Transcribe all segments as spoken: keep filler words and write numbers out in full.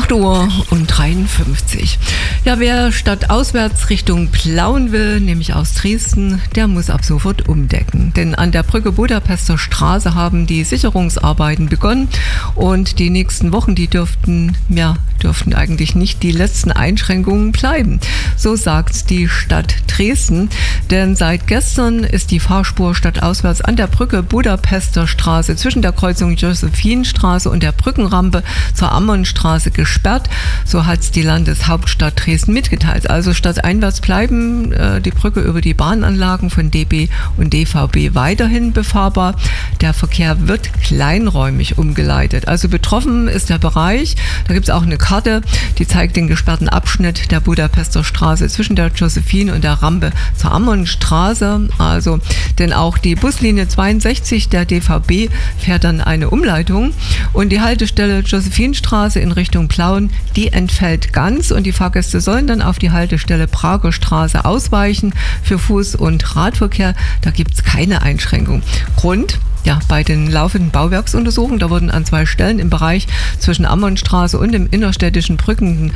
acht Uhr und dreiundfünfzig. Ja, wer stadtauswärts Richtung Plauen will, nämlich aus Dresden, der muss ab sofort umdecken. Denn an der Brücke Budapester Straße haben die Sicherungsarbeiten begonnen und die nächsten Wochen, die dürften, ja, dürften eigentlich nicht die letzten Einschränkungen bleiben. So sagt die Stadt Dresden, denn seit gestern ist die Fahrspur stadtauswärts an der Brücke Budapester Straße zwischen der Kreuzung Josephinstraße und der Brückenrampe zur Ammonstraße gesperrt. So hat es die Landeshauptstadt Dresden mitgeteilt. Also stadteinwärts bleiben äh, die Brücke über die Bahnanlagen von D B und D V B weiterhin befahrbar. Der Verkehr wird kleinräumig umgeleitet. Also betroffen ist der Bereich. Da gibt es auch eine Karte, die zeigt den gesperrten Abschnitt der Budapester Straße zwischen der Josephin und der Rampe zur Ammonstraße. Also, denn auch die Buslinie zweiundsechzig der D V B fährt dann eine Umleitung und die Haltestelle Josephinstraße in Richtung Plauen, die entfällt ganz und die Fahrgäste sollen dann auf die Haltestelle Prager Straße ausweichen. Für Fuß- und Radverkehr, da gibt es keine Einschränkung. Grund? Ja, bei den laufenden Bauwerksuntersuchungen, da wurden an zwei Stellen im Bereich zwischen Ammonstraße und dem innerstädtischen Brückenende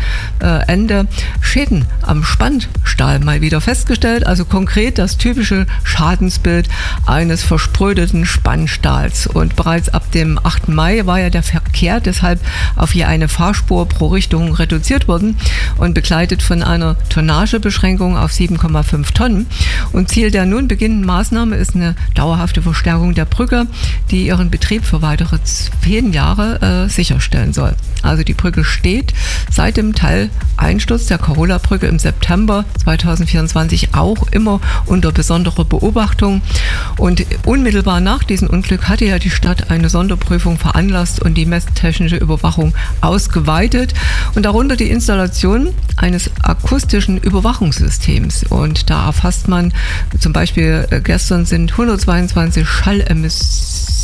äh, Schäden am Spannstahl mal wieder festgestellt. Also konkret das typische Schadensbild eines versprödeten Spannstahls. Und bereits ab dem achten Mai war ja der Verkehr deshalb auf je eine Fahrspur pro Richtung reduziert worden und begleitet von einer Tonnagebeschränkung auf sieben Komma fünf Tonnen. Und Ziel der nun beginnenden Maßnahme ist eine dauerhafte Verstärkung der Brücke, die ihren Betrieb für weitere zehn Jahre äh, sicherstellen soll. Also die Brücke steht seit dem Teileinsturz der Karola-Brücke im September zweitausendvierundzwanzig auch immer unter besonderer Beobachtung. Und unmittelbar nach diesem Unglück hatte ja die Stadt eine Sonderprüfung veranlasst und die messtechnische Überwachung ausgeweitet und darunter die Installation eines akustischen Überwachungssystems. Und da erfasst man zum Beispiel, äh, gestern sind hundertzweiundzwanzig Schallemissionen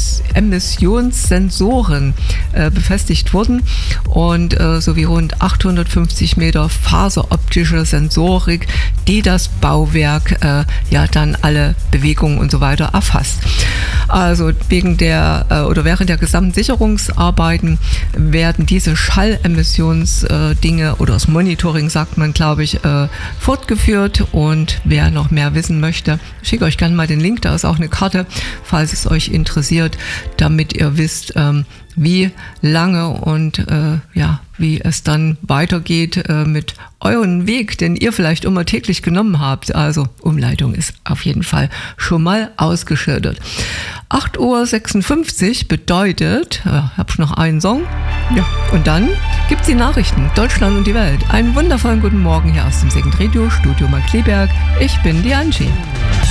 Emissionssensoren äh, befestigt wurden und äh, sowie rund achthundertfünfzig Meter faseroptische Sensorik, die das Bauwerk äh, ja dann alle Bewegungen und so weiter erfasst. Also wegen der äh, oder während der gesamten Sicherungsarbeiten werden diese Schalemissionsdinge oder das Monitoring, sagt man, glaube ich, äh, fortgeführt. Und wer noch mehr wissen möchte, schicke euch gerne mal den Link, da ist auch eine Karte, falls es euch interessiert, damit ihr wisst, ähm, wie lange und äh, ja, wie es dann weitergeht äh, mit eurem Weg, den ihr vielleicht immer täglich genommen habt. Also Umleitung ist auf jeden Fall schon mal ausgeschildert. acht Uhr sechsundfünfzig bedeutet, äh, habe ich noch einen Song, ja, und dann gibt's die Nachrichten, Deutschland und die Welt. Einen wundervollen guten Morgen hier aus dem Second Radio Studio Markkleeberg. Ich bin die Angie.